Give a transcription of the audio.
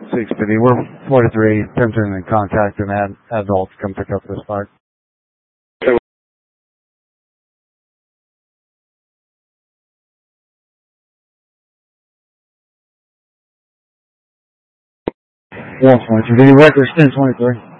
650. We're 43. Attempting to contact an adult to come pick up this bike. One 23. Record 1023.